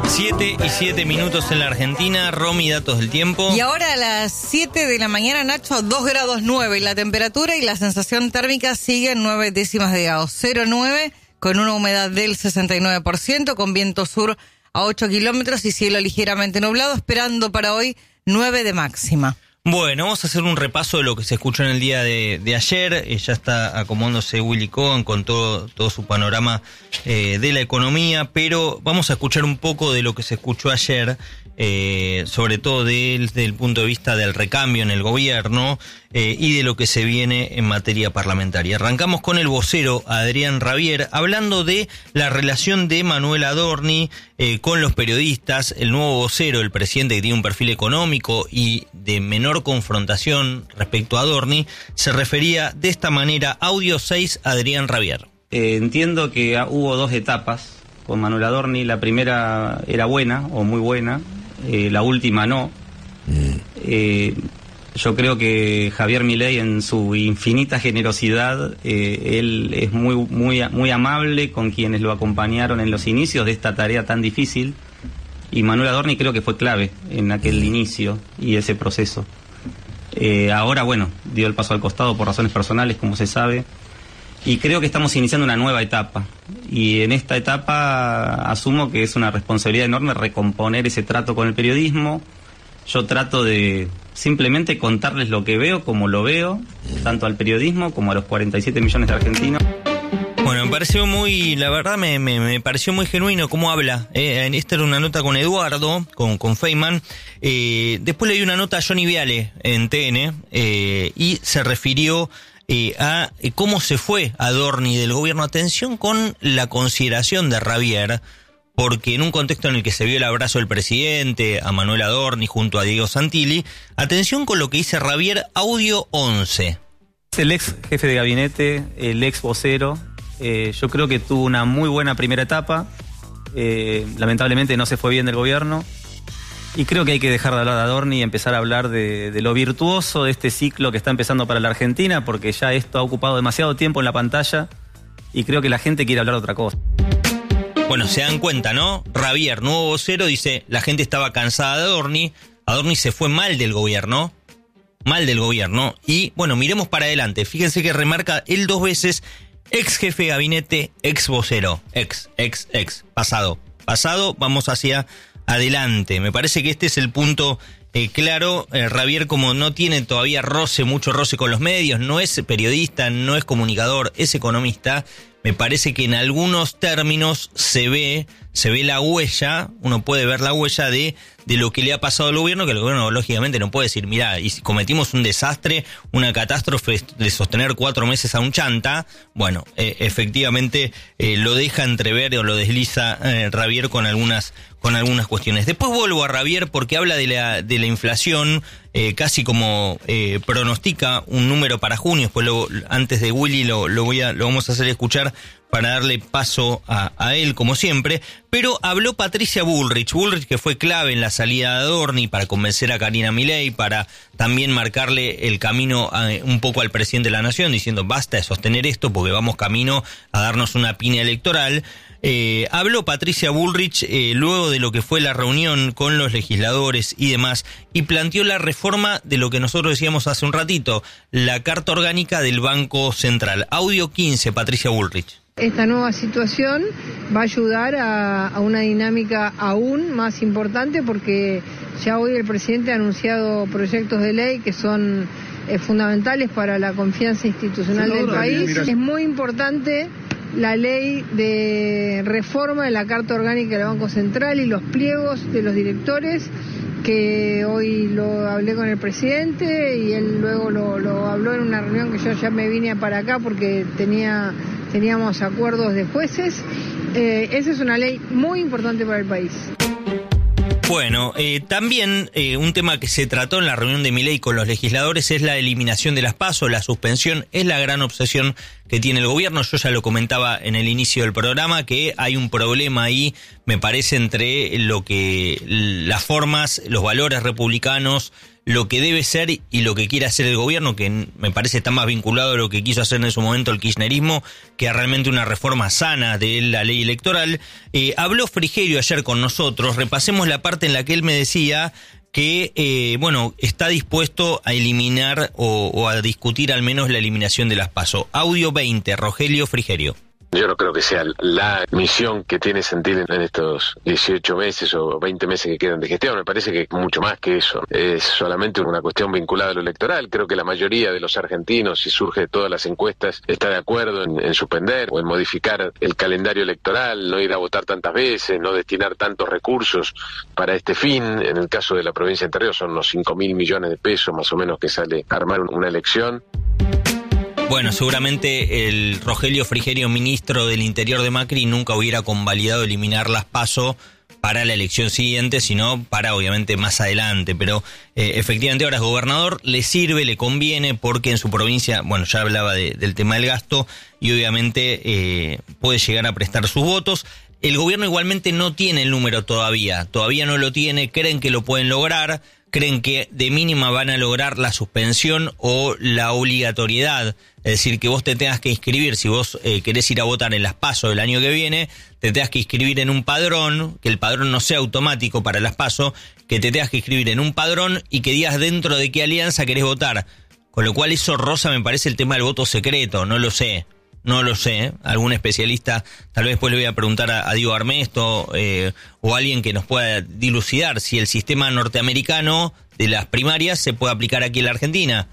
7:07 en la Argentina. Romy, datos del tiempo. Y ahora a las 7 de la mañana, Nacho, 2 grados 9. La temperatura y la sensación térmica siguen 9 décimas de grado. 0,9 con una humedad del 69%, con viento sur a 8 kilómetros y cielo ligeramente nublado, esperando para hoy 9 de máxima. Bueno, vamos a hacer un repaso de lo que se escuchó en el día de ayer. Ya está acomodándose Willy Cohen con todo su panorama de la economía, pero vamos a escuchar un poco de lo que se escuchó ayer, sobre todo desde el punto de vista del recambio en el gobierno y de lo que se viene en materia parlamentaria. Arrancamos con el vocero Adrián Rabier, hablando de la relación de Manuel Adorni con los periodistas. El nuevo vocero, el presidente, que tiene un perfil económico y de menor confrontación respecto a Adorni, se refería de esta manera. Audio 6, Adrián Rabier. Entiendo que hubo dos etapas con Manuel Adorni. La primera era buena o muy buena, la última no. Yo creo que Javier Milei, en su infinita generosidad, él es muy amable con quienes lo acompañaron en los inicios de esta tarea tan difícil, y Manuel Adorni creo que fue clave en aquel inicio y ese proceso. Ahora, bueno, dio el paso al costado por razones personales, como se sabe, y creo que estamos iniciando una nueva etapa, y en esta etapa asumo que es una responsabilidad enorme recomponer ese trato con el periodismo. Yo trato de simplemente contarles lo que veo, como lo veo, tanto al periodismo como a los 47 millones de argentinos. Bueno, me pareció la verdad me pareció muy genuino cómo habla. Esta era una nota con Eduardo, con Feynman. Después leí una nota a Johnny Viale en TN y se refirió a cómo se fue Adorni del gobierno. Atención con la consideración de Rabier, porque en un contexto en el que se vio el abrazo del presidente a Manuel Adorni junto a Diego Santilli, atención con lo que dice Rabier, audio 11. El ex jefe de gabinete, el ex vocero, yo creo que tuvo una muy buena primera etapa. Lamentablemente no se fue bien del gobierno, y creo que hay que dejar de hablar de Adorni y empezar a hablar de lo virtuoso de este ciclo que está empezando para la Argentina, porque ya esto ha ocupado demasiado tiempo en la pantalla y creo que la gente quiere hablar de otra cosa. Bueno, se dan cuenta, ¿no? Rabier, nuevo vocero, dice, la gente estaba cansada de Adorni. Adorni se fue mal del gobierno. Y, bueno, miremos para adelante. Fíjense que remarca él 2 veces, ex jefe de gabinete, ex vocero. Ex. Pasado, vamos hacia adelante. Me parece que este es el punto claro. Rabier, como no tiene todavía mucho roce con los medios, no es periodista, no es comunicador, es economista. Me parece que en algunos términos se ve la huella, uno puede ver la huella de lo que le ha pasado al gobierno, que el gobierno lógicamente no puede decir, mirá, y si cometimos un desastre, una catástrofe de sostener 4 meses a un chanta. Bueno, efectivamente lo deja entrever o lo desliza Rabier con algunas cuestiones. Después vuelvo a Rabier porque habla de la inflación, casi como pronostica un número para junio. Después antes de Willy lo vamos a hacer escuchar para darle paso a él, como siempre. Pero habló Patricia Bullrich, que fue clave en la salida de Adorni para convencer a Karina Milei, para también marcarle el camino un poco al presidente de la Nación, diciendo basta de sostener esto porque vamos camino a darnos una piña electoral. Habló Patricia Bullrich luego de lo que fue la reunión con los legisladores y demás, y planteó la reforma de lo que nosotros decíamos hace un ratito, la Carta Orgánica del Banco Central. Audio 15, Patricia Bullrich. Esta nueva situación va a ayudar a una dinámica aún más importante, porque ya hoy el presidente ha anunciado proyectos de ley que son fundamentales para la confianza institucional del país. Es muy importante la ley de reforma de la Carta Orgánica del Banco Central y los pliegos de los directores, que hoy lo hablé con el presidente y él luego lo habló en una reunión que yo ya me vine para acá porque teníamos acuerdos de jueces. Esa es una ley muy importante para el país. Bueno, también un tema que se trató en la reunión de Milei con los legisladores es la eliminación de las PASO, la suspensión. Es la gran obsesión que tiene el gobierno. Yo ya lo comentaba en el inicio del programa, que hay un problema ahí, me parece, entre las formas, los valores republicanos, lo que debe ser y lo que quiere hacer el gobierno, que me parece está más vinculado a lo que quiso hacer en su momento el kirchnerismo, que a realmente una reforma sana de la ley electoral. Habló Frigerio ayer con nosotros, repasemos la parte en la que él me decía que, está dispuesto a eliminar o a discutir al menos la eliminación de las PASO. Audio 20, Rogelio Frigerio. Yo no creo que sea la misión que tiene Santilli en estos 18 meses o 20 meses que quedan de gestión. Me parece que mucho más que eso. Es solamente una cuestión vinculada a lo electoral. Creo que la mayoría de los argentinos, si surge de todas las encuestas, está de acuerdo en suspender o en modificar el calendario electoral, no ir a votar tantas veces, no destinar tantos recursos para este fin. En el caso de la provincia de Entre Ríos son unos 5.000 millones de pesos más o menos que sale armar una elección. Bueno, seguramente el Rogelio Frigerio, ministro del Interior de Macri, nunca hubiera convalidado eliminar las PASO para la elección siguiente, sino para obviamente más adelante. Pero efectivamente ahora es gobernador, le sirve, le conviene, porque en su provincia, ya hablaba del tema del gasto y obviamente puede llegar a prestar sus votos. El gobierno igualmente no tiene el número todavía no lo tiene, creen que lo pueden lograr. Creen que de mínima van a lograr la suspensión o la obligatoriedad, es decir, que vos te tengas que inscribir, si vos querés ir a votar en las PASO del año que viene, te tengas que inscribir en un padrón, que el padrón no sea automático para las PASO, que te tengas que inscribir en un padrón y que digas dentro de qué alianza querés votar. Con lo cual eso roza, me parece, el tema del voto secreto, no lo sé. Algún especialista, tal vez después le voy a preguntar a Diego Armesto o alguien que nos pueda dilucidar si el sistema norteamericano de las primarias se puede aplicar aquí en la Argentina.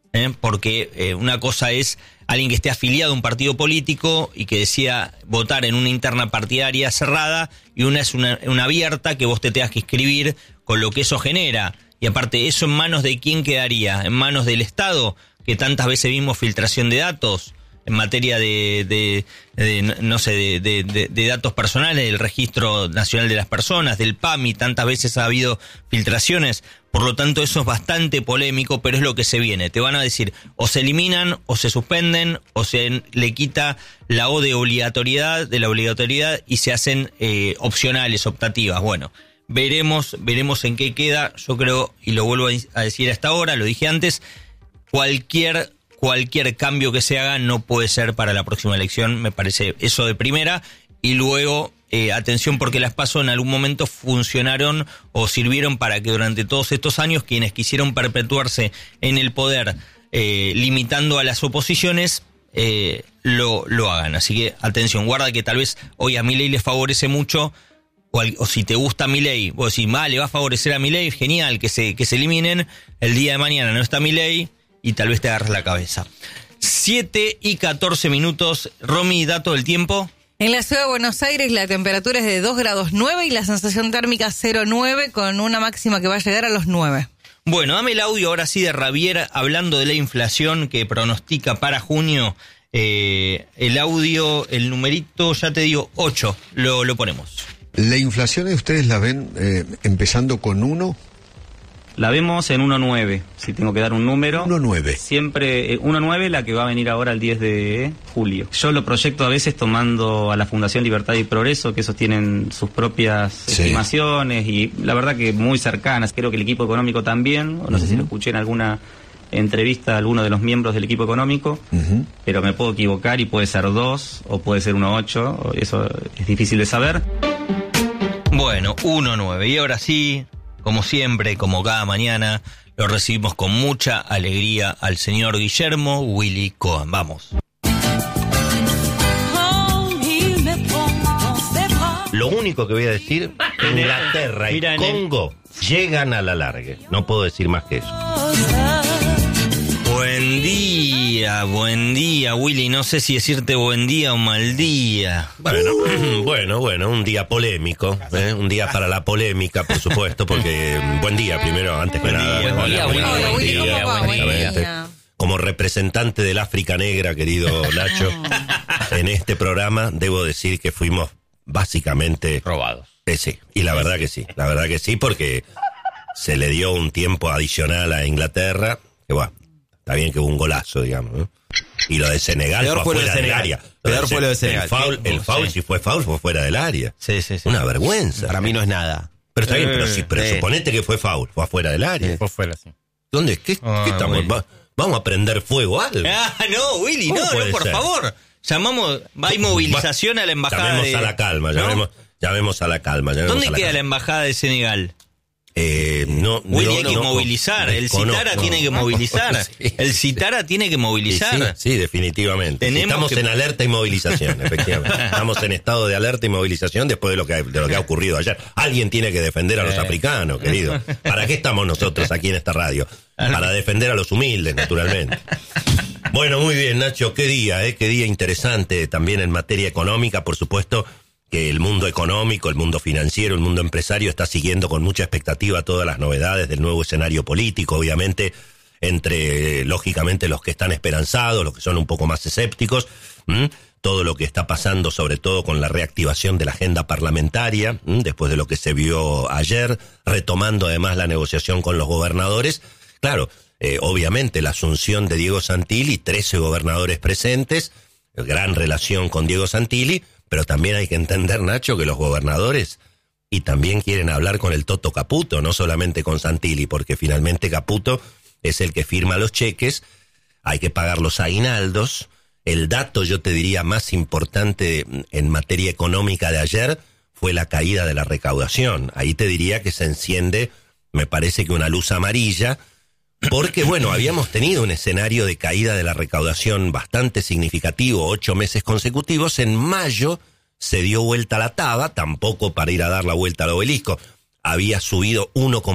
Porque una cosa es alguien que esté afiliado a un partido político y que decida votar en una interna partidaria cerrada, y una es una abierta que vos te tengas que inscribir, con lo que eso genera. Y aparte, ¿eso en manos de quién quedaría? ¿En manos del Estado, que tantas veces vimos filtración de datos en materia de datos personales, del Registro Nacional de las Personas, del PAMI, tantas veces ha habido filtraciones? Por lo tanto, eso es bastante polémico, pero es lo que se viene. Te van a decir, o se eliminan, o se suspenden, o se le quita la O de la obligatoriedad y se hacen opcionales, optativas. Bueno, veremos en qué queda. Yo creo, y lo vuelvo a decir hasta ahora, lo dije antes, cualquier cambio que se haga no puede ser para la próxima elección, me parece eso de primera. Y luego, atención, porque las PASO en algún momento funcionaron o sirvieron para que durante todos estos años quienes quisieron perpetuarse en el poder, limitando a las oposiciones, lo hagan. Así que atención, guarda que tal vez hoy a Milei les favorece mucho, o si te gusta Milei, vos decís, le va a favorecer a Milei, genial, que se eliminen. El día de mañana no está Milei y tal vez te agarres la cabeza. 7:14 minutos. Romy, dato del tiempo. En la ciudad de Buenos Aires la temperatura es de 2,9 grados y la sensación térmica 0,9, con una máxima que va a llegar a los 9. Bueno, dame el audio ahora sí de Ravier hablando de la inflación que pronostica para junio. El audio, el numerito, ya te digo, 8, lo ponemos. ¿La inflación ustedes la ven empezando con 1? La vemos en 1.9, si tengo que dar un número. 1.9. Siempre 1.9, la que va a venir ahora el 10 de julio. Yo lo proyecto a veces tomando a la Fundación Libertad y Progreso, que esos tienen sus propias estimaciones y la verdad que muy cercanas. Creo que el equipo económico también, no sé si lo escuché en alguna entrevista a alguno de los miembros del equipo económico, pero me puedo equivocar y puede ser 2 o puede ser 1.8, eso es difícil de saber. Bueno, 1.9, y ahora sí, como siempre, como cada mañana, lo recibimos con mucha alegría al señor Guillermo Willy Cohen. Vamos. Lo único que voy a decir, Inglaterra y Congo llegan a la largue. No puedo decir más que eso. Buen día, Willy. No sé si decirte buen día o mal día. Bueno, un día polémico, un día para la polémica, por supuesto, porque buen día primero, antes que nada. Buen día. Como representante del África Negra, querido Nacho, en este programa debo decir que fuimos básicamente robados. Sí, y la verdad que sí, porque se le dio un tiempo adicional a Inglaterra, que bueno, está bien que hubo un golazo, digamos, ¿no? Y lo de Senegal fue afuera del área. Peor fue lo de Senegal. El foul, si fue foul, fue fuera del área. Sí. Una vergüenza. Para mí no es nada. Pero está bien, pero suponete que fue foul, fue afuera del área. Fue fuera, sí. ¿Dónde? ¿Qué estamos? Willy. ¿Vamos a prender fuego a algo? No, Willy, ¿Cómo no, puede por ser? favor. Hay movilización a la embajada Llamemos de... a la calma, ¿no? llamemos a la calma. ¿Dónde queda la embajada de Senegal? Willy, hay que movilizar. El Citara tiene que movilizar. Sí. El Citara tiene que movilizar. Sí, definitivamente. Estamos en alerta y movilización, efectivamente. Estamos en estado de alerta y movilización después de lo que ha ocurrido ayer. Alguien tiene que defender a los africanos, querido. ¿Para qué estamos nosotros aquí en esta radio? Para defender a los humildes, naturalmente. Bueno, muy bien, Nacho, qué día interesante también en materia económica, por supuesto. Que el mundo económico, el mundo financiero, el mundo empresario está siguiendo con mucha expectativa todas las novedades del nuevo escenario político, obviamente, entre, lógicamente, los que están esperanzados, los que son un poco más escépticos, todo lo que está pasando, sobre todo con la reactivación de la agenda parlamentaria, después de lo que se vio ayer, retomando además la negociación con los gobernadores. Claro, obviamente la asunción de Diego Santilli, 13 gobernadores presentes, gran relación con Diego Santilli, pero también hay que entender, Nacho, que los gobernadores y también quieren hablar con el Toto Caputo, no solamente con Santilli, porque finalmente Caputo es el que firma los cheques, hay que pagar los aguinaldos. El dato, yo te diría, más importante en materia económica de ayer fue la caída de la recaudación. Ahí te diría que se enciende, me parece que una luz amarilla, porque, bueno, habíamos tenido un escenario de caída de la recaudación bastante significativo, 8 meses consecutivos. En mayo se dio vuelta a la taba, tampoco para ir a dar la vuelta al obelisco. Había subido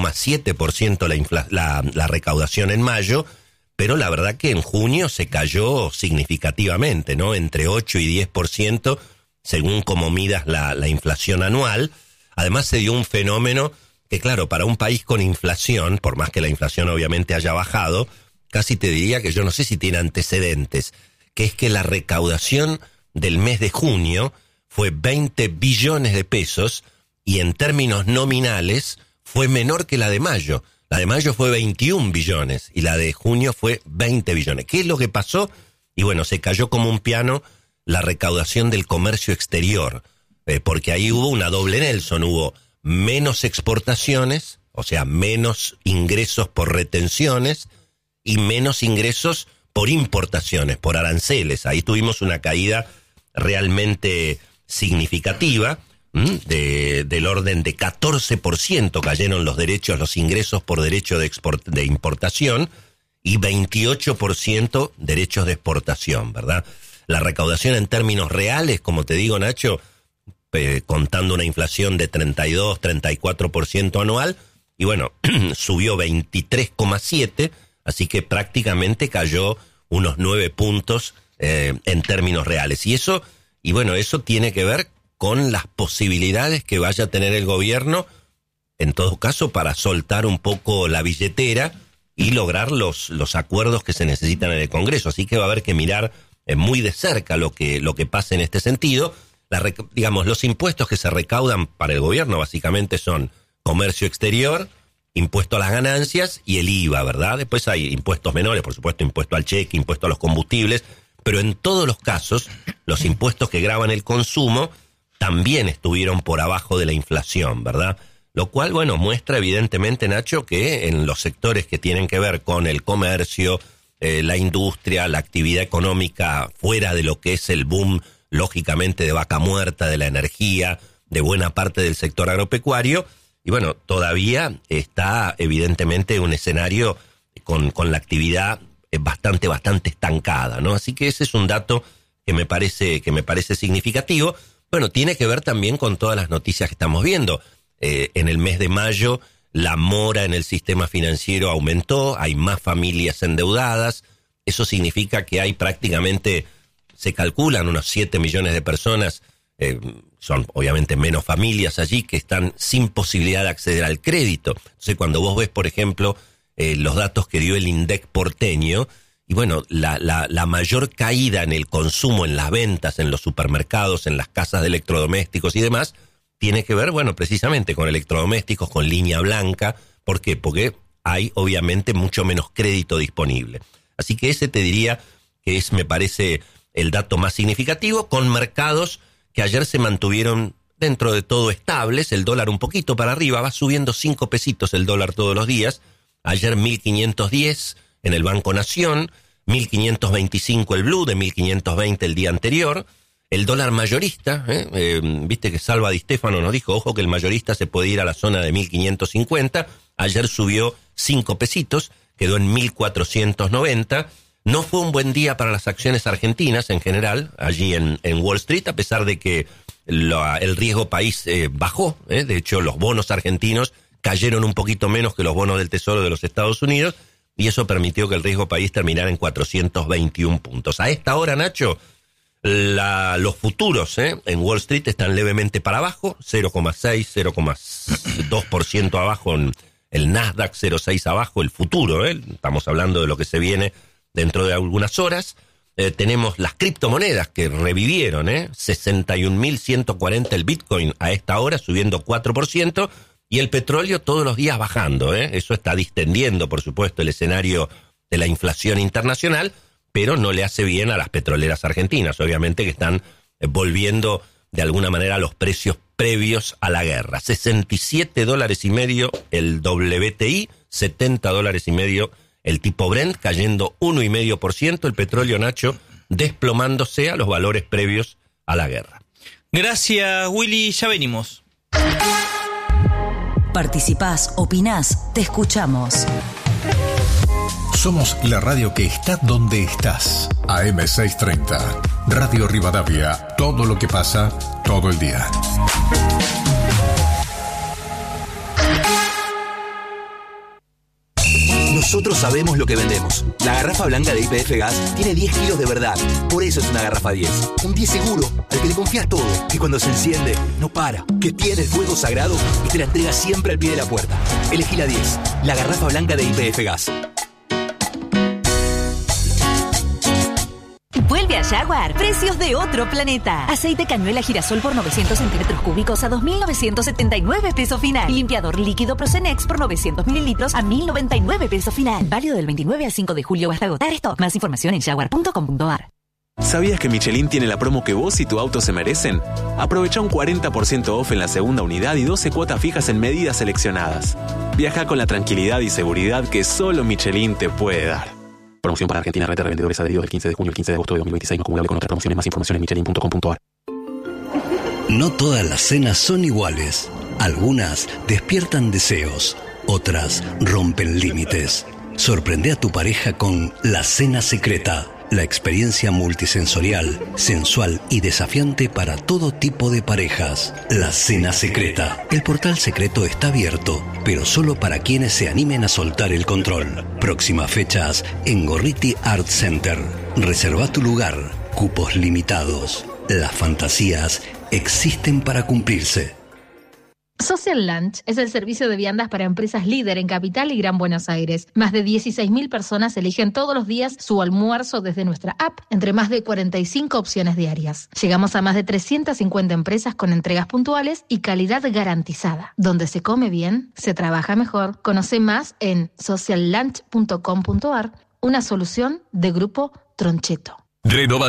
1,7% la recaudación en mayo, pero la verdad que en junio se cayó significativamente, ¿no? Entre 8 y 10%, según como midas la inflación anual. Además se dio un fenómeno que, claro, para un país con inflación, por más que la inflación obviamente haya bajado, casi te diría que yo no sé si tiene antecedentes, que es que la recaudación del mes de junio fue 20 billones de pesos y en términos nominales fue menor que la de mayo. La de mayo fue 21 billones y la de junio fue 20 billones. ¿Qué es lo que pasó? Y bueno, se cayó como un piano la recaudación del comercio exterior, porque ahí hubo una doble Nelson, hubo menos exportaciones, o sea, menos ingresos por retenciones y menos ingresos por importaciones, por aranceles. Ahí tuvimos una caída realmente significativa, del orden de 14% cayeron los ingresos por derecho de importación y 28% derechos de exportación, ¿verdad? La recaudación en términos reales, como te digo, Nacho, contando una inflación de 32-34% anual, y bueno, subió 23,7%, así que prácticamente cayó unos 9 puntos en términos reales. Eso tiene que ver con las posibilidades que vaya a tener el gobierno, en todo caso, para soltar un poco la billetera y lograr los acuerdos que se necesitan en el Congreso. Así que va a haber que mirar muy de cerca lo que pasa en este sentido. Los impuestos que se recaudan para el gobierno básicamente son comercio exterior, impuesto a las ganancias y el IVA, ¿verdad? Después hay impuestos menores, por supuesto, impuesto al cheque, impuesto a los combustibles, pero en todos los casos, los impuestos que gravan el consumo también estuvieron por abajo de la inflación, ¿verdad? Lo cual, bueno, muestra evidentemente, Nacho, que en los sectores que tienen que ver con el comercio, la industria, la actividad económica fuera de lo que es el boom, lógicamente, de vaca muerta, de la energía, de buena parte del sector agropecuario, y bueno, todavía está evidentemente un escenario con la actividad bastante estancada, ¿no? Así que ese es un dato que me parece significativo. Bueno, tiene que ver también con todas las noticias que estamos viendo. En el mes de mayo, la mora en el sistema financiero aumentó, hay más familias endeudadas. Eso significa que hay prácticamente, se calculan unos 7 millones de personas, son obviamente menos familias allí, que están sin posibilidad de acceder al crédito. Entonces, cuando vos ves, por ejemplo, los datos que dio el INDEC porteño, y bueno, la mayor caída en el consumo, en las ventas, en los supermercados, en las casas de electrodomésticos y demás, tiene que ver, bueno, precisamente con electrodomésticos, con línea blanca. ¿Por qué? Porque hay obviamente mucho menos crédito disponible. Así que ese te diría que es, me parece, el dato más significativo, con mercados que ayer se mantuvieron dentro de todo estables, el dólar un poquito para arriba, va subiendo 5 pesitos el dólar todos los días, ayer 1.510 en el Banco Nación, 1.525 el blue, de 1.520 el día anterior. El dólar mayorista, viste que Salva Di Stefano nos dijo, ojo que el mayorista se puede ir a la zona de 1.550, ayer subió 5 pesitos, quedó en 1.490. No fue un buen día para las acciones argentinas en general, allí en Wall Street, a pesar de que el riesgo país bajó. De hecho, los bonos argentinos cayeron un poquito menos que los bonos del Tesoro de los Estados Unidos, y eso permitió que el riesgo país terminara en 421 puntos. A esta hora, Nacho, los futuros en Wall Street están levemente para abajo, 0,6, 0,2% abajo en el Nasdaq, 0,6 abajo el futuro. Estamos hablando de lo que se viene dentro de algunas horas. Tenemos las criptomonedas que revivieron, 61.140 el Bitcoin a esta hora, subiendo 4%, y el petróleo todos los días bajando. Eso está distendiendo, por supuesto, el escenario de la inflación internacional, pero no le hace bien a las petroleras argentinas, obviamente, que están volviendo de alguna manera a los precios previos a la guerra. $67.50 el WTI, $70.50 el tipo Brent, cayendo 1,5%, el petróleo, Nacho, desplomándose a los valores previos a la guerra. Gracias, Willy, ya venimos. Participás, opinás, te escuchamos. Somos la radio que está donde estás. AM630. Radio Rivadavia. Todo lo que pasa, todo el día. Nosotros sabemos lo que vendemos. La garrafa blanca de YPF Gas tiene 10 kilos de verdad. Por eso es una garrafa 10. Un 10 seguro, al que le confías todo. Que cuando se enciende, no para. Que tiene el fuego sagrado y te la entrega siempre al pie de la puerta. Elegí la 10. La garrafa blanca de YPF Gas. Vuelve a Jaguar. Precios de otro planeta. Aceite cañuela girasol por 900 centímetros cúbicos a 2.979 pesos final. Limpiador líquido Procenex por 900 mililitros a 1.099 pesos final. Válido del 29 al 5 de julio hasta agotar stock. Más información en jaguar.com.ar. ¿Sabías que Michelin tiene la promo que vos y tu auto se merecen? Aprovecha un 40% off en la segunda unidad y 12 cuotas fijas en medidas seleccionadas. Viaja con la tranquilidad y seguridad que solo Michelin te puede dar. Promoción para Argentina, red de revendedores adheridos del 15 de junio al 15 de agosto de 2026, no acumulable con otras promociones. Más información en michelin.com.ar. No todas las cenas son iguales. Algunas despiertan deseos, otras rompen límites. Sorprende a tu pareja con La Cena Secreta. La experiencia multisensorial, sensual y desafiante para todo tipo de parejas. La Cena Secreta. El portal secreto está abierto, pero solo para quienes se animen a soltar el control. Próximas fechas en Gorriti Art Center. Reserva tu lugar. Cupos limitados. Las fantasías existen para cumplirse. Social Lunch es el servicio de viandas para empresas líder en Capital y Gran Buenos Aires. Más de 16.000 personas eligen todos los días su almuerzo desde nuestra app, entre más de 45 opciones diarias. Llegamos a más de 350 empresas con entregas puntuales y calidad garantizada. Donde se come bien, se trabaja mejor. Conoce más en sociallunch.com.ar, una solución de Grupo Troncheto. Renova